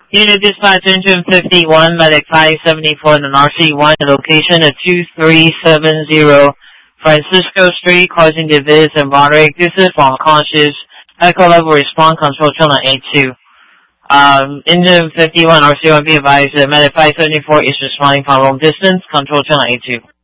Unit Dispatch Engine 51, Medic 574 in RC1, location at 2370 Francisco Street, causing divis and Roderick. This is from conscious. Echo level respond control channel A2. Engine 51 RC1, be advised that Medic 574 is responding from long distance, control channel A2.